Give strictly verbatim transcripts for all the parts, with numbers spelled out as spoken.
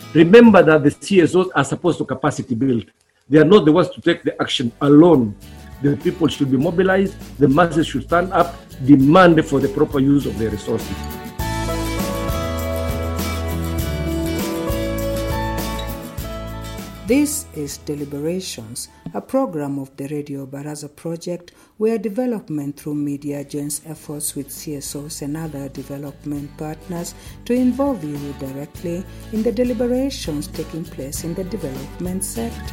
Remember that the C S Os are supposed to capacity build. They are not the ones to take the action alone. The people should be mobilized. The masses should stand up, demand for the proper use of their resources. This is Deliberations, a program of the Radio Baraza project where development through media joins efforts with C S Os and other development partners to involve you directly in the deliberations taking place in the development sector.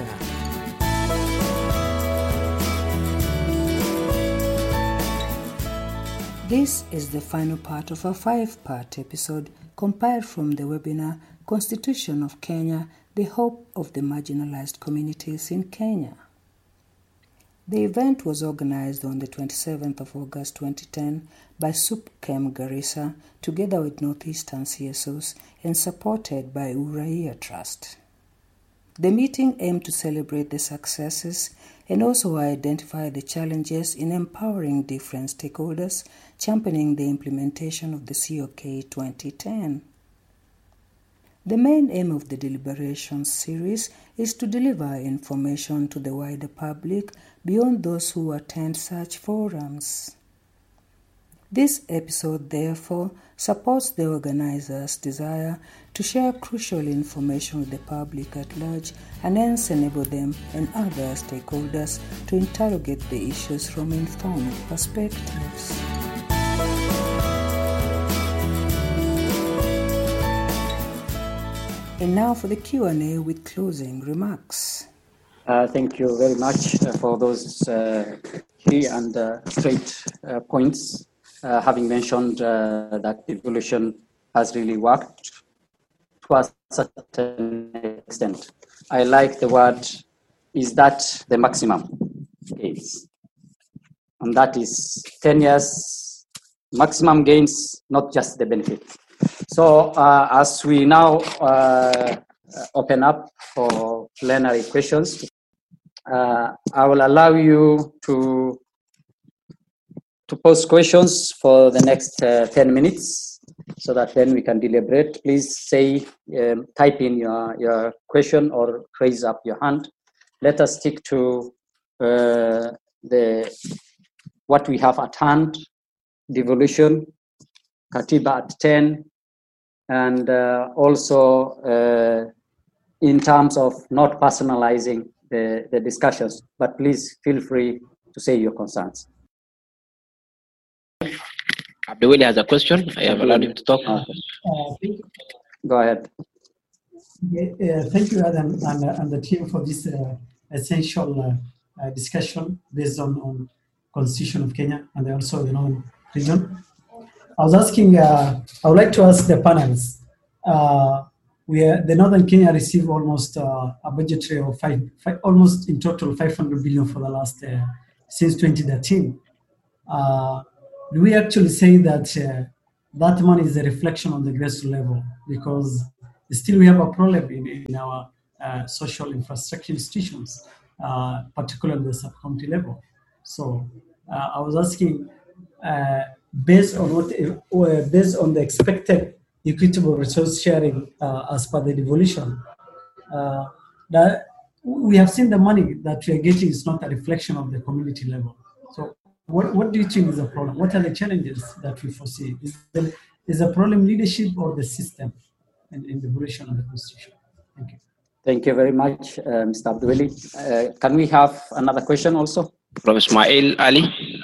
This is the final part of a five-part episode compiled from the webinar Constitution of Kenya, the Hope of the Marginalized Communities in Kenya. The event was organized on the twenty-seventh of August twenty ten by SUPKEM Garissa together with Northeastern C S Os and supported by Uraia Trust. The meeting aimed to celebrate the successes and also identify the challenges in empowering different stakeholders, championing the implementation of the C O K twenty ten. The main aim of the deliberations series is to deliver information to the wider public beyond those who attend such forums. This episode, therefore, supports the organizers' desire to share crucial information with the public at large and hence enable them and other stakeholders to interrogate the issues from informed perspectives. And now for the Q and A with closing remarks. Uh, thank you very much uh, for those uh, key and uh, straight uh, points. Uh, having mentioned uh, that evolution has really worked to a certain extent. I like the word, is that the maximum gains? And that is ten years maximum gains, not just the benefit. So uh, as we now uh, open up for plenary questions, uh, I will allow you to to pose questions for the next uh, ten minutes so that then we can deliberate. Please say, um, type in your, your question or raise up your hand. Let us stick to uh, the what we have at hand, devolution, Katiba at ten, and uh, also uh, in terms of not personalizing the, the discussions, but please feel free to say your concerns. Abdul has a question. I have allowed him to talk. Uh, Go ahead. Yeah, uh, thank you, Adam, and, uh, and the team for this uh, essential uh, uh, discussion based on, on Constitution of Kenya and also the Northern region. I was asking, uh, I would like to ask the panels. Uh, we are, the Northern Kenya received almost uh, a budgetary of five, five, almost in total five hundred billion for the last, uh, since twenty thirteen. Uh, do we actually say that uh, that money is a reflection on the grassroots level? Because still we have a problem in, in our uh, social infrastructure institutions, uh, particularly the sub-county level. So uh, I was asking, uh, based on what, uh, based on the expected equitable resource sharing uh, as per the devolution, uh, that we have seen the money that we are getting is not a reflection of the community level. So what, what do you think is the problem? What are the challenges that we foresee? Is the, is the problem leadership or the system in, in the devolution of the constitution? Thank you. Thank you very much, uh, Mister Abdulwali. Uh, can we have another question also? From Ismail Ali.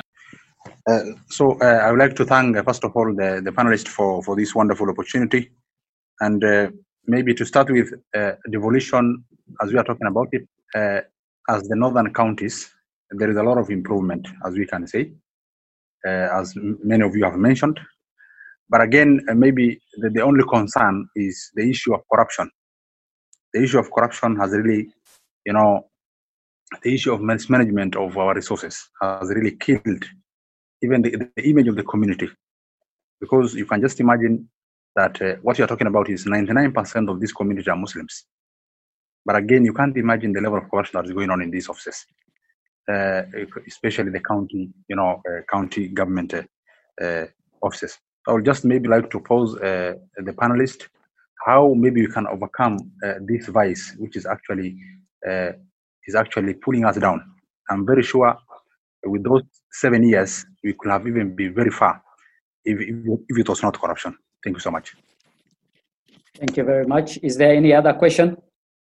Uh, so uh, I would like to thank, uh, first of all, the, the panelists for, for this wonderful opportunity. And uh, maybe to start with uh, devolution, as we are talking about it, uh, as the northern counties, there is a lot of improvement, as we can say, uh, as many of you have mentioned. But again, uh, maybe the, the only concern is the issue of corruption. The issue of corruption has really, you know, the issue of mismanagement of our resources has really killed even the, the image of the community. Because you can just imagine that uh, what you're talking about is ninety-nine percent of this community are Muslims. But again, you can't imagine the level of corruption that is going on in these offices, uh, especially the county, you know, uh, county government uh, uh, offices. I would just maybe like to pose uh, the panelists, how maybe we can overcome uh, this vice, which is actually uh, is actually pulling us down. I'm very sure with those seven years, we could have even been very far if, if, if it was not corruption. Thank you so much. Thank you very much. Is there any other question?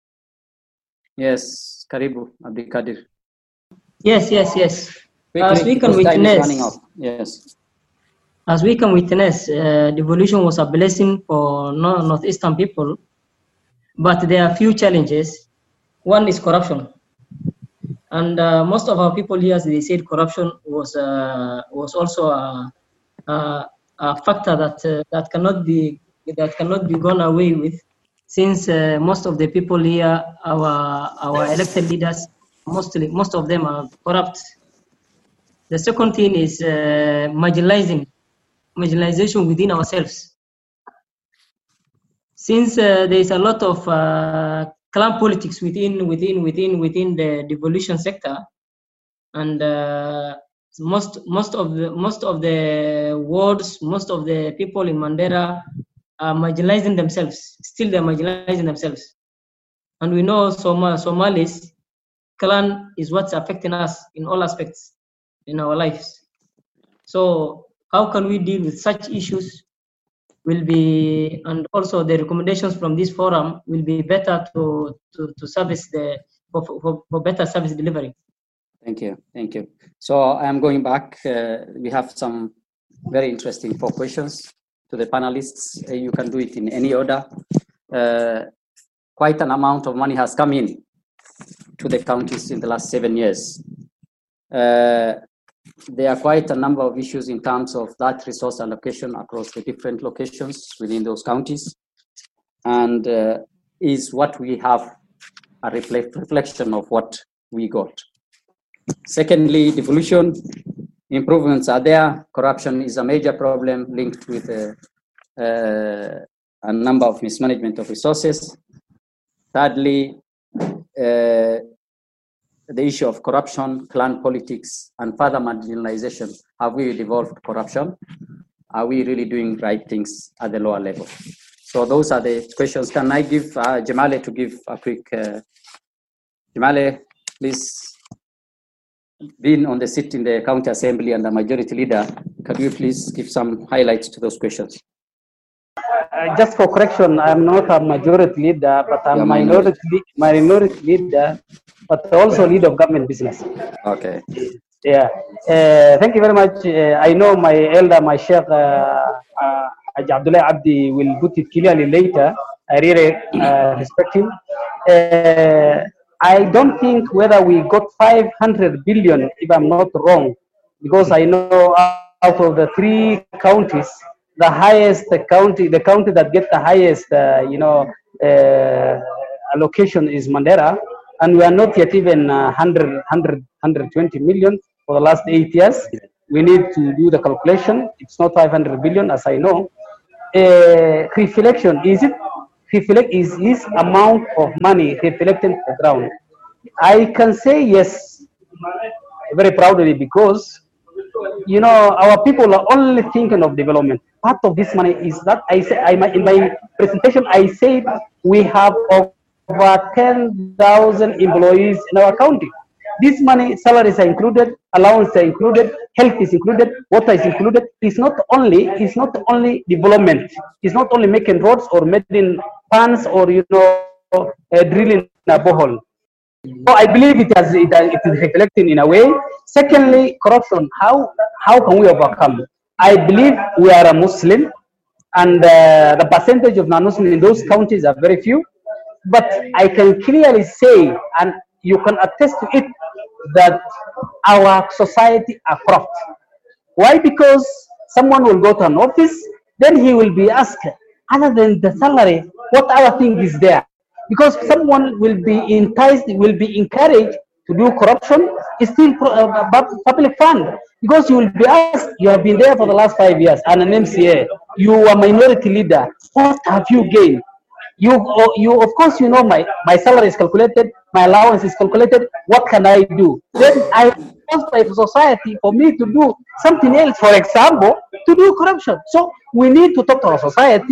Yes, Karibu, Abdi Kadir. Yes, yes, yes. Quickly, as we can because time is running witness, out. Yes. as we can witness, uh, devolution was a blessing for no- northeastern people, but there are few challenges. One is corruption, and uh, most of our people here, they said corruption was uh, was also a, a, a factor that uh, that cannot be that cannot be gone away with, since uh, most of the people here, our our elected leaders, mostly most of them are corrupt. The second thing is uh, marginalizing, marginalization within ourselves. Since uh, there is a lot of uh, clan politics within, within, within, within the devolution sector, and uh, most, most of the, most of the wards, most of the people in Mandera are marginalizing themselves. Still, they're marginalizing themselves, and we know Soma, Somalis clan is what's affecting us in all aspects in our lives. So how can we deal with such issues will be, and also the recommendations from this forum will be better to, to, to service the, for, for, for better service delivery. Thank you. Thank you. So I'm going back. Uh, we have some very interesting four questions to the panelists. Uh, you can do it in any order. Uh, quite an amount of money has come in to the counties in the last seven years. Uh, there are quite a number of issues in terms of that resource allocation across the different locations within those counties, and uh, is what we have a reflect, reflection of what we got. Secondly, devolution improvements are there. Corruption is a major problem linked with uh, uh, a number of mismanagement of resources. Thirdly, uh, the issue of corruption, clan politics, and further marginalization. Have we devolved corruption? Are we really doing right things at the lower level? So those are the questions. Can I give uh, Jamale to give a quick, uh, Jamale, please, being on the seat in the county assembly and the majority leader, can you please give some highlights to those questions? Uh, just for correction, I'm not a majority leader, but I'm a minority, minority leader, but also lead of government business. Okay. Yeah. Uh, thank you very much. Uh, I know my elder, my sheikh, uh, uh, Abdullah Abdi, will put it clearly later. I really uh, respect him. Uh, I don't think whether we got five hundred billion, if I'm not wrong, because I know out of the three counties, the highest county, the county that gets the highest, uh, you know, uh, allocation is Mandera, and we are not yet even uh, one hundred, one hundred, one hundred twenty million for the last eight years. We need to do the calculation. It's not five hundred billion, as I know. Uh, reflection, is it? Reflect is this amount of money reflecting the ground? I can say yes, very proudly, because you know our people are only thinking of development. Part of this money is that I say I in my presentation I said we have over ten thousand employees in our county. This money, salaries are included, allowances are included, health is included, water is included. It's not only it's not only development. It's not only making roads or making ponds or you know uh, drilling a borehole. So I believe it has it, it is reflecting in a way. Secondly, corruption. How how can we overcome? I believe we are a Muslim, and uh, the percentage of non-Muslim in those counties are very few. But I can clearly say, and you can attest to it, that our society are corrupt. Why? Because someone will go to an office, then he will be asked, other than the salary, what other thing is there? Because someone will be enticed, will be encouraged to do corruption, it's still uh, public fund. Because you will be asked, you have been there for the last five years, and an M C A, you are minority leader, what have you gained? You, you, of course, you know my, my salary is calculated, my allowance is calculated, what can I do? Then I ask my society for me to do something else, for example, to do corruption. So we need to talk to our society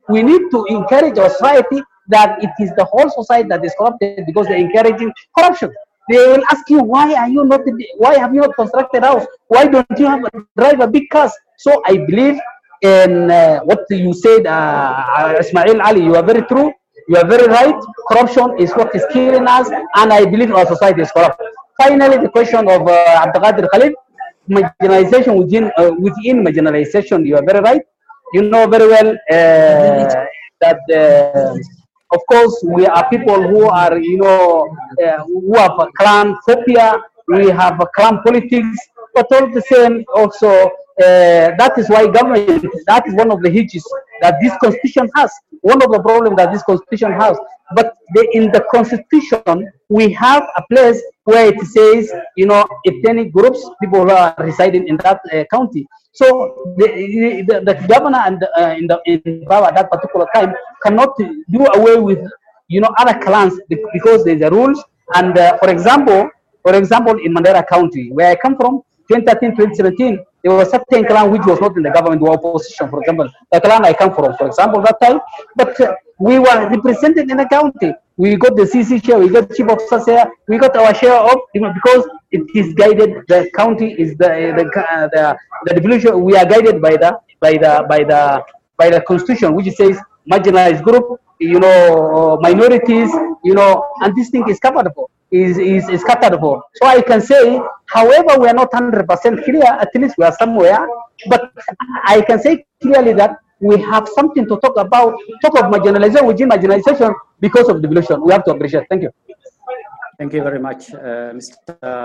We need to encourage our society that it is the whole society that is corrupted because they're encouraging corruption. They will ask you, why are you not, why have you not constructed a house? Why don't you have a, drive a big car? So I believe in uh, what you said, uh, Ismail Ali, you are very true. You are very right. Corruption is what is killing us, and I believe our society is corrupt. Finally, the question of uh, Abdelkader Khalid, marginalization within, uh, within marginalization, you are very right. You know very well uh, that, uh, of course, we are people who are, you know, uh, who have a clan phobia, we have a clan politics, but all the same, also, uh, that is why government, that is one of the hitches that this constitution has, one of the problems that this constitution has. But the, in the constitution, we have a place where it says, you know, ethnic groups, people who are residing in that uh, county. So the, the, the governor and uh, in the in power at that particular time cannot do away with, you know, other clans because there's a rules. And uh, for example, for example, in Mandera County, where I come from, twenty thirteen, twenty seventeen, there was a certain clan which was not in the government, were opposition. For example, the clan I come from, for example, that time, but uh, we were represented in the county. We got the C C share, we got chief of share, we got our share of, you know, because it is guided. The county is the the uh, the, the devolution. We are guided by the by the by the by the constitution, which says marginalized group, you know, minorities, you know, and this thing is covered for. Is, is, is catered for. So I can say, however, we are not one hundred percent clear, at least we are somewhere, but I can say clearly that we have something to talk about, talk of marginalization within marginalization because of devolution. We have to appreciate. Thank you. Thank you very much, uh, Mister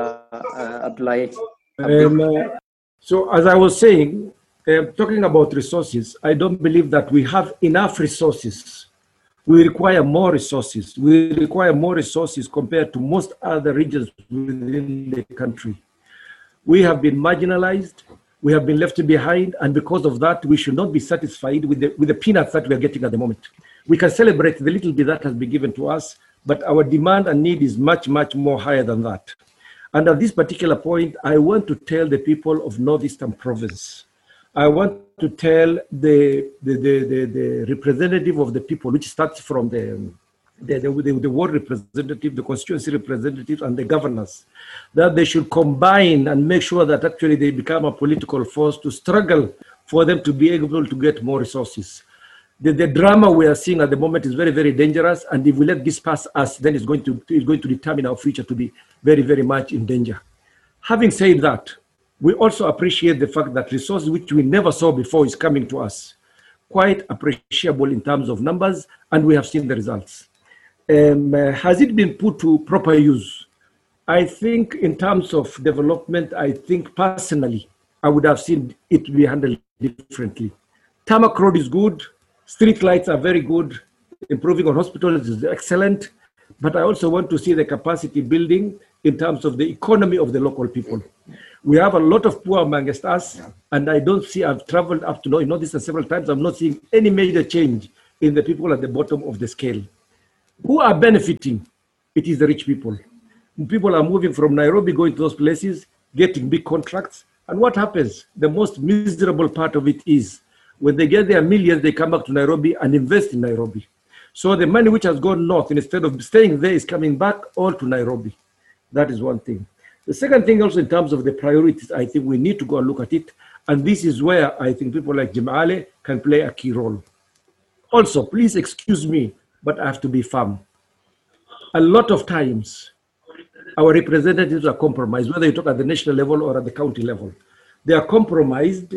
Uh, Abdullahi. Um, uh, so as I was saying, uh, talking about resources, I don't believe that we have enough resources. We require more resources. We require more resources compared to most other regions within the country. We have been marginalized. We have been left behind. And because of that, we should not be satisfied with the, with the peanuts that we are getting at the moment. We can celebrate the little bit that has been given to us, but our demand and need is much, much more higher than that. And at this particular point, I want to tell the people of Northeastern Province, I want to tell the, the, the, the, the representative of the people, which starts from the, the, the, the, the ward representative, the constituency representative, and the governors, that they should combine and make sure that actually they become a political force to struggle for them to be able to get more resources. The, the drama we are seeing at the moment is very, very dangerous, and if we let this pass us, then it's going to, it's going to determine our future to be very, very much in danger. Having said that, we also appreciate the fact that resources which we never saw before is coming to us, quite appreciable in terms of numbers, and we have seen the results. Um, uh, has it been put to proper use? I think in terms of development, I think personally, I would have seen it be handled differently. Tarmac road is good, street lights are very good, improving on hospitals is excellent, but I also want to see the capacity building in terms of the economy of the local people. We have a lot of poor amongst us, and I don't see, I've traveled up to know, you know this several times, I'm not seeing any major change in the people at the bottom of the scale. Who are benefiting? It is the rich people. People are moving from Nairobi, going to those places, getting big contracts, and what happens? The most miserable part of it is, when they get their millions, they come back to Nairobi and invest in Nairobi. So the money which has gone north, instead of staying there, is coming back all to Nairobi. That is one thing. The second thing also in terms of the priorities, I think we need to go and look at it. And this is where I think people like Jim Ali can play a key role. Also, please excuse me, but I have to be firm. A lot of times, our representatives are compromised, whether you talk at the national level or at the county level. They are compromised.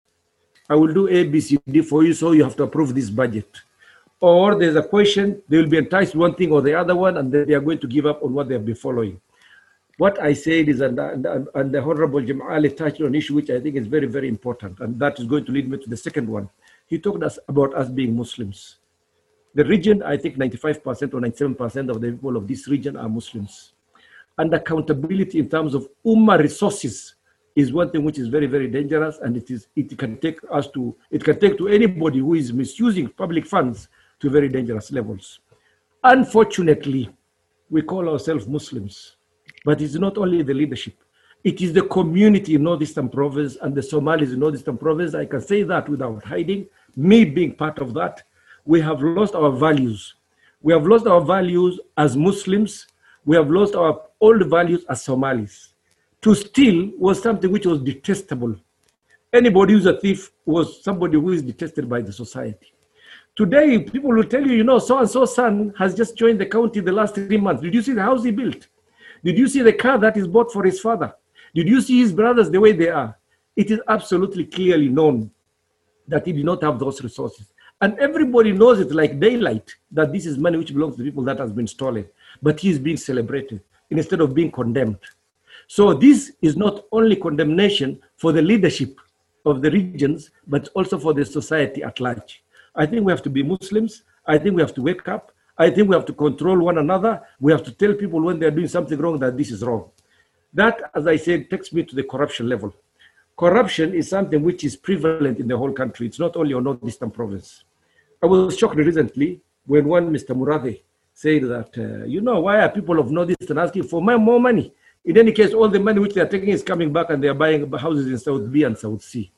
I will do A, B, C, D for you, so you have to approve this budget. Or there's a question, they will be enticed one thing or the other one, and then they are going to give up on what they have been following. What I said is, and, and, and the Honorable Jim Ali touched on an issue which I think is very, very important, and that is going to lead me to the second one. He talked us about us being Muslims. The region, I think ninety-five percent or ninety-seven percent of the people of this region are Muslims. And accountability in terms of Ummah resources is one thing which is very, very dangerous, and it is it can take us to, it can take to anybody who is misusing public funds to very dangerous levels. Unfortunately, we call ourselves Muslims. But it's not only the leadership. It is the community in Northeastern Province and the Somalis in Northeastern Province. I can say that without hiding, me being part of that. we have lost our values. We have lost our values as Muslims. We have lost our old values as Somalis. To steal was something which was detestable. Anybody who's a thief was somebody who is detested by the society. Today, people will tell you, you know, so-and-so son has just joined the county the last three months. Did you see the house he built? Did you see the car that is bought for his father? Did you see his brothers the way they are? It is absolutely clearly known that he did not have those resources. And everybody knows it like daylight that this is money which belongs to people that has been stolen. But he is being celebrated instead of being condemned. So this is not only condemnation for the leadership of the regions, but also for the society at large. I think we have to be Muslims. I think we have to wake up. I think we have to control one another. We have to tell people when they're doing something wrong that this is wrong. That, as I said, takes me to the corruption level. Corruption is something which is prevalent in the whole country. It's not only on Northeastern province. I was shocked recently when one Mister Murathe said that, uh, you know, why are people of Northeastern asking for more money? In any case, all the money which they're taking is coming back and they're buying houses in South B and South C.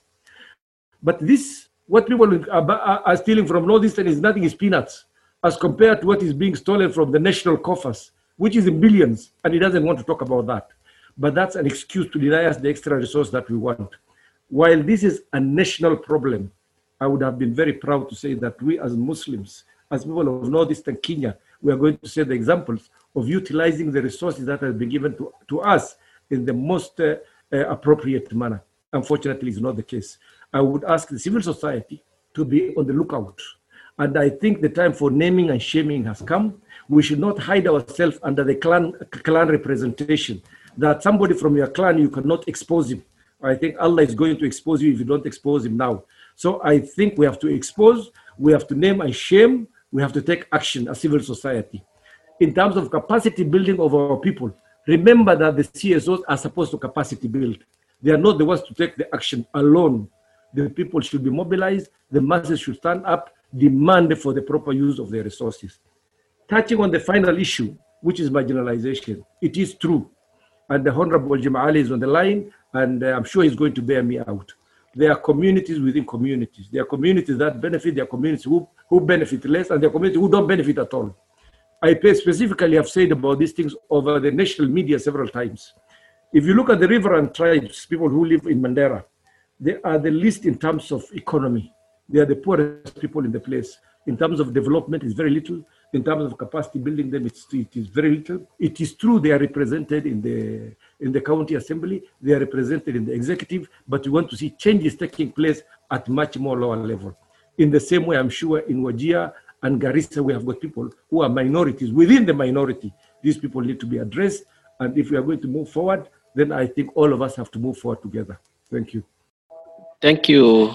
But this, what people are, are stealing from Northeastern is nothing, is peanuts, as compared to what is being stolen from the national coffers, which is in billions, and he doesn't want to talk about that. But that's an excuse to deny us the extra resource that we want. While this is a national problem, I would have been very proud to say that we as Muslims, as people of Northeastern Kenya, we are going to set the examples of utilizing the resources that have been given to, to us in the most uh, uh, appropriate manner. Unfortunately, it's not the case. I would ask the civil society to be on the lookout. And I think the time for naming and shaming has come. We should not hide ourselves under the clan, clan representation, that somebody from your clan, you cannot expose him. I think Allah is going to expose you if you don't expose him now. So I think we have to expose, we have to name and shame, we have to take action as civil society. In terms of capacity building of our people, remember that the C S Os are supposed to capacity build. They are not the ones to take the action alone. The people should be mobilized, the masses should stand up, demand for the proper use of their resources. Touching on the final issue, which is marginalization, it is true. And the Honorable Jim Ali is on the line, and uh, I'm sure he's going to bear me out. There are communities within communities. There are communities that benefit, there are communities who, who benefit less, and there are communities who don't benefit at all. I specifically have said about these things over the national media several times. If you look at the Riverine tribes, people who live in Mandera, they are the least in terms of economy. They are the poorest people in the place. In terms of development, it's very little. In terms of capacity building them, it's, it is very little. It is true they are represented in the, in the county assembly, they are represented in the executive, but we want to see changes taking place at much more lower level. In the same way, I'm sure in Wajir and Garissa, we have got people who are minorities within the minority. These people need to be addressed. And if we are going to move forward, then I think all of us have to move forward together. Thank you. Thank you,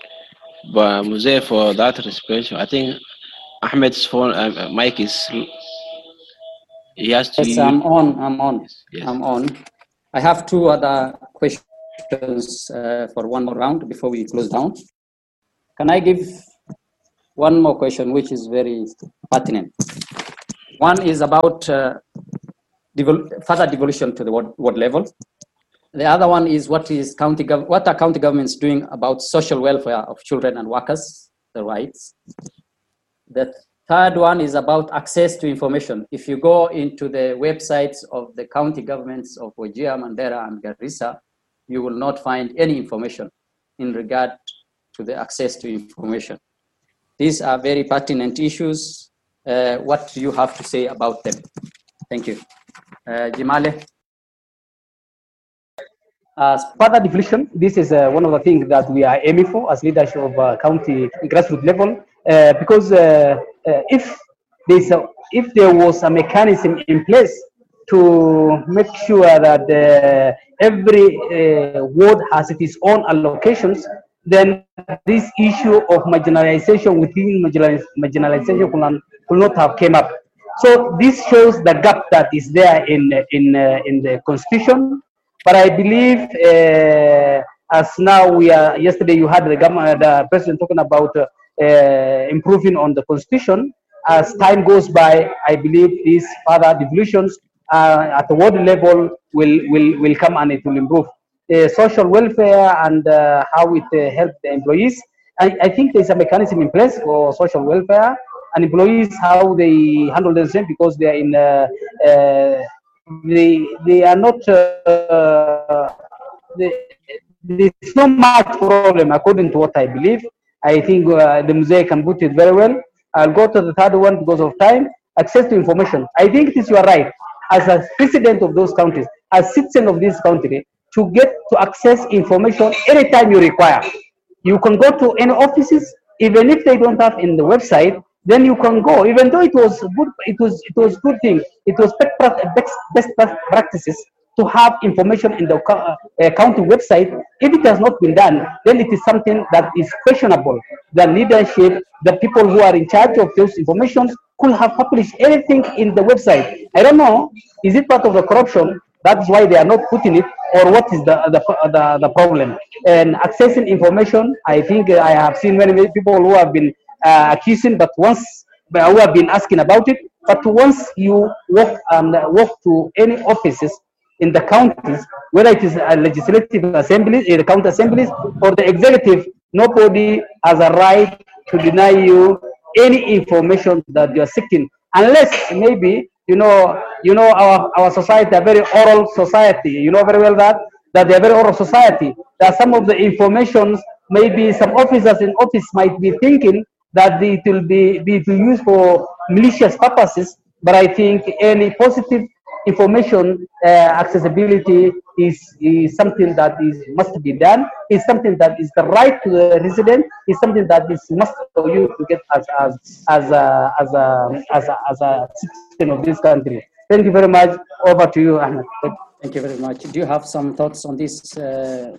Muzeh, for that response. I think Ahmed's phone uh, mic is, he has to. Yes, I'm on, I'm on, yes. I'm on. I have two other questions uh, for one more round before we close down. Can I give one more question, which is very pertinent? One is about uh, devol further devolution to the ward, ward level. The other one is what is county gov what are county governments doing about social welfare of children and workers, the rights. The third one is about access to information. If you go into the websites of the county governments of Wajir, Mandera, and Garissa, you will not find any information in regard to the access to information. These are very pertinent issues. Uh, what do you have to say about them? Thank you. Uh, Jimale. As further devolution, this is uh, one of the things that we are aiming for as leadership of uh, county grassroots level, uh, because uh, uh, if there's a, if there was a mechanism in place to make sure that uh, every uh, ward has its own allocations, then this issue of marginalization within marginalization could not have came up. So this shows the gap that is there in in uh, in the constitution. But I believe, uh, as now we are, yesterday you had the government, the president talking about uh, uh, improving on the constitution. As time goes by, I believe these further devolutions uh, at the ward level will, will, will come and it will improve. Uh, social welfare and uh, how it uh, helps the employees. I, I think there's a mechanism in place for social welfare and employees how they handle themselves because they are in uh, uh, they they are not uh, they, there's not much problem according to what I believe. I think uh, the Mzee can put it very well. I'll go to the third one because of time. Access to information. I think it is you are right. As a president of those countries, as citizen of this country, to get to access information anytime you require. You can go to any offices, even if they don't have in the website, then you can go. Even though it was good, it was it was good thing. It was best best practices to have information in the uh, county website. If it has not been done, then it is something that is questionable. The leadership, the people who are in charge of those information could have published anything in the website. I don't know, is it part of the corruption? That's why they are not putting it, or what is the the, the, the problem? And accessing information, I think I have seen many, many people who have been uh, accusing, but once, who have been asking about it, but once you walk and um, walk to any offices in the counties, whether it is a legislative assemblies, the county assemblies, or the executive, nobody has a right to deny you any information that you are seeking, unless maybe, you know, you know, our, our society, a very oral society, you know very well that, that they are very oral society, that some of the informations, maybe some officers in office might be thinking that it will be, be used for malicious purposes, but I think any positive information uh, accessibility is, is something that is must be done, is something that is the right to the resident, is something that is must for you to get as as as a as a as a, as a citizen of this country. Thank you very much. Over to you, Ahmed. Thank you very much. Do you have some thoughts on this, uh,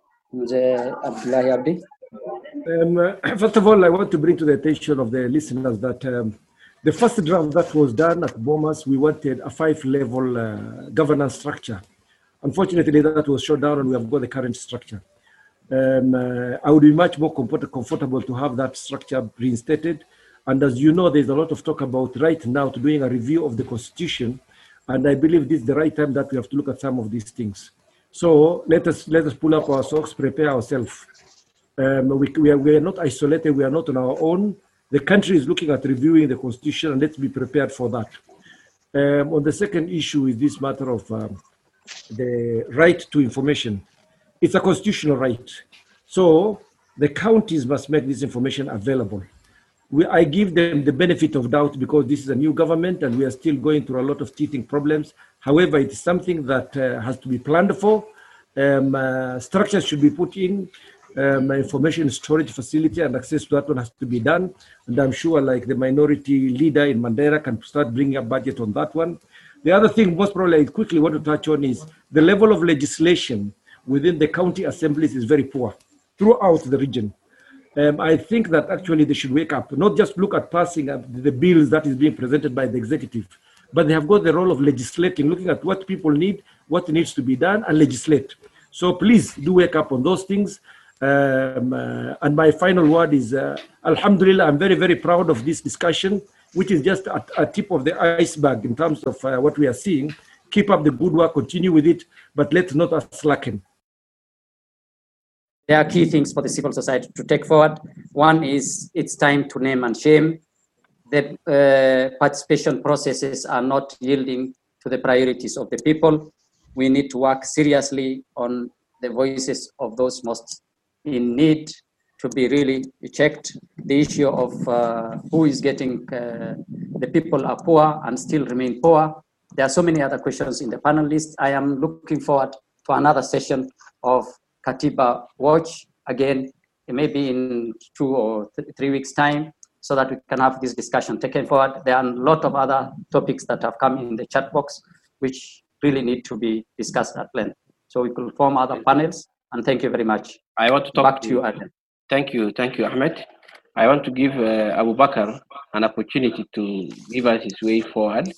Abdullahi Abdi? Um, uh, first of all, I want to bring to the attention of the listeners that um, the first draft that was done at Bomas, we wanted a five-level uh, governance structure. Unfortunately, that was shut down and we have got the current structure. Um, uh, I would be much more comfort comfortable to have that structure reinstated. And as you know, there's a lot of talk about right now to doing a review of the Constitution. And I believe this is the right time that we have to look at some of these things. So let us, let us pull up our socks, prepare ourselves. Um, we, we, are, we are not isolated, we are not on our own. The country is looking at reviewing the Constitution, and let's be prepared for that. Um, on the second issue is this matter of um, the right to information. It's a constitutional right. So the counties must make this information available. We, I give them the benefit of doubt because this is a new government and we are still going through a lot of teething problems. However, it is something that uh, has to be planned for. Um, uh, structures should be put in. Um, information storage facility and access to that one has to be done. And I'm sure like the minority leader in Mandera can start bringing a budget on that one. The other thing most probably I quickly want to touch on is the level of legislation within the county assemblies is very poor throughout the region. Um, I think that actually they should wake up, not just look at passing the bills that is being presented by the executive, but they have got the role of legislating, looking at what people need, what needs to be done, and legislate. So please do wake up on those things. Um, uh, and my final word is, uh, Alhamdulillah, I'm very, very proud of this discussion, which is just a, a tip of the iceberg in terms of uh, what we are seeing. Keep up the good work, continue with it, but let's not slacken. There are key things for the civil society to take forward. One is it's time to name and shame. The uh, participation processes are not yielding to the priorities of the people. We need to work seriously on the voices of those most in need to be really checked. The issue of uh, who is getting, uh, the people are poor and still remain poor. There are so many other questions in the panel list. I am looking forward to another session of Katiba Watch, again, maybe in two or th three weeks time, so that we can have this discussion taken forward. There are a lot of other topics that have come in the chat box, which really need to be discussed at length. So we could form other panels, and thank you very much. I want to talk back to to you, Adam. Thank you, thank you, Ahmed. I want to give uh, Abu Bakr an opportunity to give us his way forward.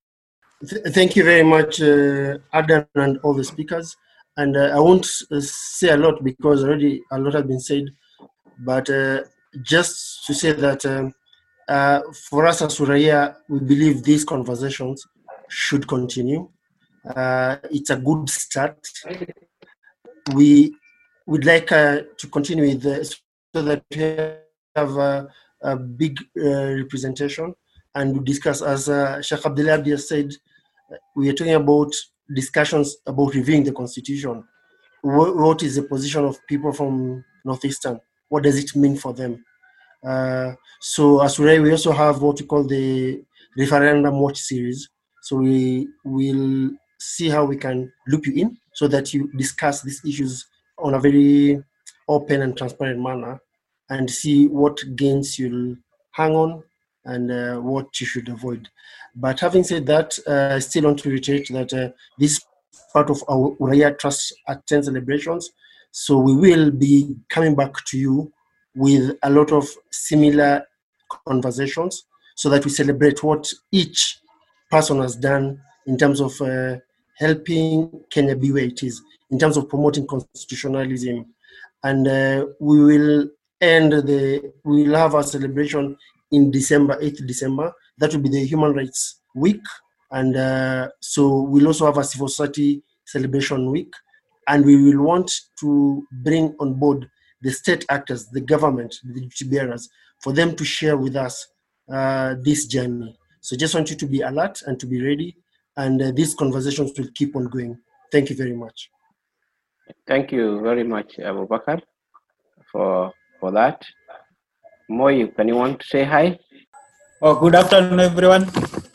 Th thank you very much, uh, Adam, and all the speakers. And uh, I won't uh, say a lot because already a lot has been said, but uh, just to say that um, uh, for us as Suraya, we believe these conversations should continue. Uh, it's a good start. We would like uh, to continue with the that we have a, a big uh, representation and we discuss, as uh, Sheikh Abdullah Abdi has said, we are talking about discussions about reviewing the constitution. What, what is the position of people from Northeastern? What does it mean for them? Uh, so as we we also have what we call the referendum watch series. So we will see how we can loop you in so that you discuss these issues on a very open and transparent manner and see what gains you'll hang on and uh, what you should avoid. But having said that, uh, I still want to reiterate that uh, this is part of our Uraia Trust at ten celebrations. So we will be coming back to you with a lot of similar conversations so that we celebrate what each person has done in terms of uh, helping Kenya be where it is, in terms of promoting constitutionalism. And uh, we will end the, we will have our celebration in December, eighth December. That will be the Human Rights Week. And uh, so we'll also have a civil society celebration week. And we will want to bring on board the state actors, the government, the duty bearers, for them to share with us uh, this journey. So just want you to be alert and to be ready. And uh, these conversations will keep on going. Thank you very much. Thank you very much, Abu Bakr, for, for that. Moy, can you want to say hi? Oh, good afternoon, everyone.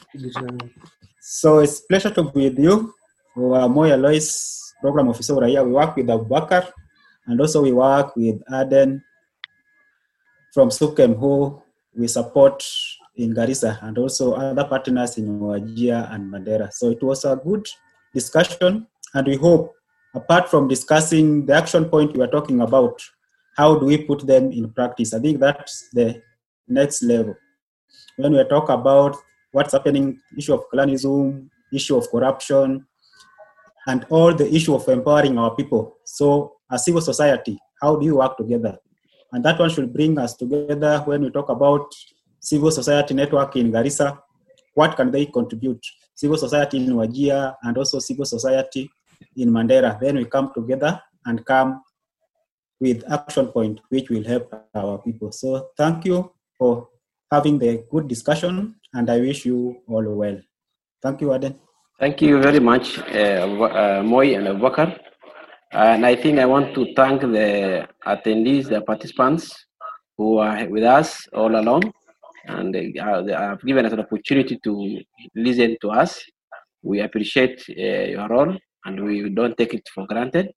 So it's a pleasure to be with you. We are Moy Alois, Program Officer Uraia. We work with Abu Bakr, and also we work with Aden from Sukem, who we support in Garissa, and also other partners in Wajir and Mandera. So it was a good discussion, and we hope, apart from discussing the action point we are talking about, how do we put them in practice? I think that's the next level. When we talk about what's happening, issue of clanism, issue of corruption, and all the issue of empowering our people. So as civil society, how do you work together? And that one should bring us together when we talk about civil society network in Garissa. What can they contribute? Civil society in Wajir and also civil society in Mandera. Then we come together and come with action point which will help our people. So thank you for having the good discussion, and I wish you all well. Thank you, Aden. Thank you very much, uh, uh, Moy and Abu Bakr. And I think I want to thank the attendees, the participants who are with us all along, and they have given us an opportunity to listen to us. We appreciate uh, your role, and we don't take it for granted.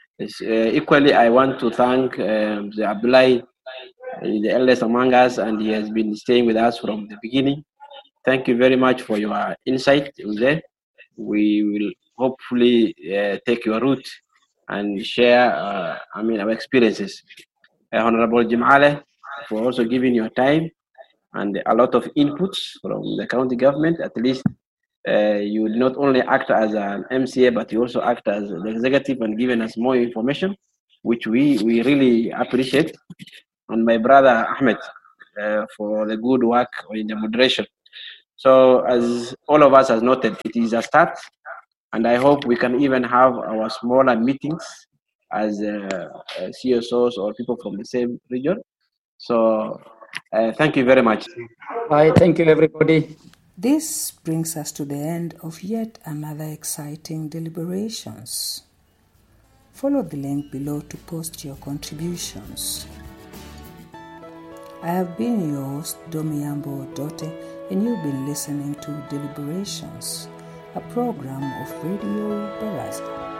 Uh, equally, I want to thank um, the Abdullah, the eldest among us, and he has been staying with us from the beginning. Thank you very much for your insight, Uze. We will hopefully uh, take your route and share, uh, I mean, our experiences. Uh, Honorable Jimale, for also giving your time and a lot of inputs from the county government. At least uh, you will not only act as an M C A, but you also act as the executive and giving us more information, which we, we really appreciate. And my brother Ahmed uh, for the good work in the moderation. So as all of us has noted, it is a start, and I hope we can even have our smaller meetings as uh, uh, C S Os or people from the same region. So uh, thank you very much. Bye, thank you everybody. This brings us to the end of yet another exciting deliberations. Follow the link below to post your contributions. I have been your host, Domiyambo Dote, and you've been listening to Deliberations, a program of Radio Baraza.